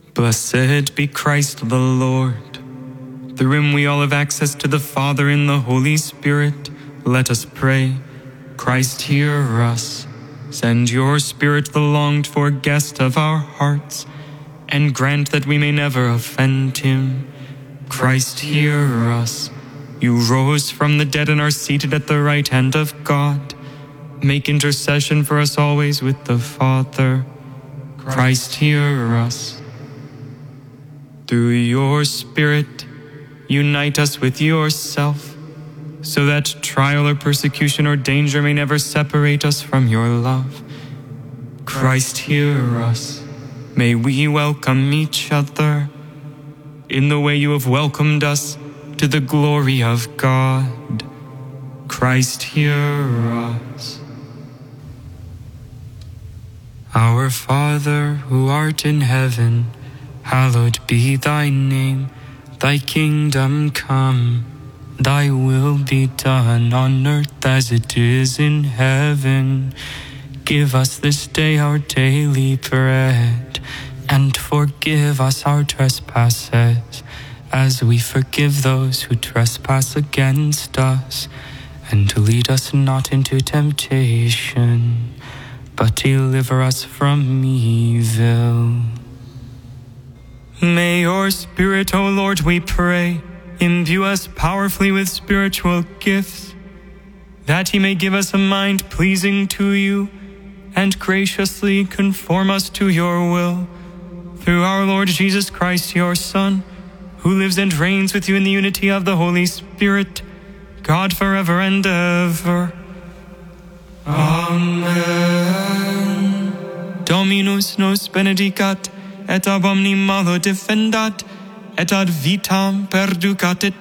Blessed be Christ the Lord. Through him we all have access to the Father in the Holy Spirit. Let us pray. Christ, hear us. Send your Spirit, the longed-for guest of our hearts, and grant that we may never offend him. Christ, hear us. You rose from the dead and are seated at the right hand of God. Make intercession for us always with the Father. Christ, hear us. Through your Spirit, unite us with yourself, so that trial or persecution or danger may never separate us from your love. Christ, hear us. May we welcome each other in the way you have welcomed us to the glory of God. Christ, hear us. Our Father, who art in heaven, hallowed be thy name. Thy kingdom come, thy will be done on earth as it is in heaven. Give us this day our daily bread, and forgive us our trespasses, as we forgive those who trespass against us. And lead us not into temptation, but deliver us from evil. May your Spirit, O Lord, we pray, imbue us powerfully with spiritual gifts, that he may give us a mind pleasing to you, and graciously conform us to your will, through our Lord Jesus Christ, your Son, who lives and reigns with you in the unity of the Holy Spirit, God forever and ever. Amen. Dominus nos benedicat, et ab omni malo defendat, et ad vitam perducat et